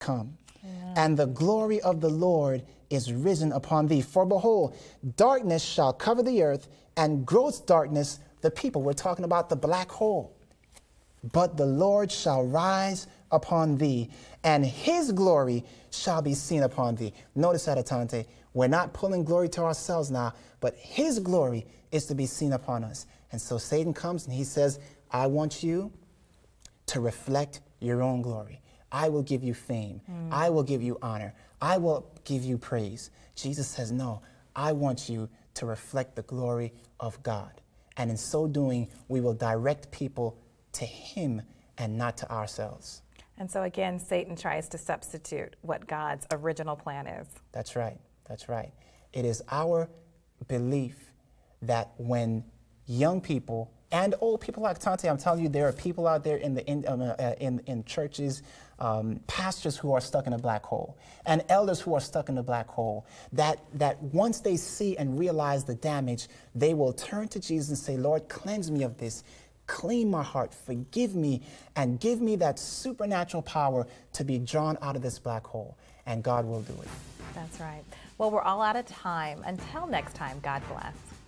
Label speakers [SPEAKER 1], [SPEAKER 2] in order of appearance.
[SPEAKER 1] come. And the glory of the Lord is risen upon thee. For behold, darkness shall cover the earth, and gross darkness the people. We're talking about the black hole. But the Lord shall rise upon thee, and his glory shall be seen upon thee. Notice that, Atante. We're not pulling glory to ourselves now, but his glory is to be seen upon us. And so Satan comes and he says, I want you to reflect your own glory. I will give you fame. I will give you honor. I will give you praise. Jesus says, no, I want you to reflect the glory of God. And in so doing, we will direct people to him and not to ourselves.
[SPEAKER 2] And so again, Satan tries to substitute what God's original plan is.
[SPEAKER 1] That's right. That's right. It is our belief that when young people and old people like Tante, I'm telling you, there are people out there in churches, pastors who are stuck in a black hole, and elders who are stuck in a black hole, that once they see and realize the damage, they will turn to Jesus and say, Lord, cleanse me of this. Clean my heart, forgive me, and give me that supernatural power to be drawn out of this black hole. And God will do it.
[SPEAKER 2] That's right. Well, we're all out of time. Until next time, God bless.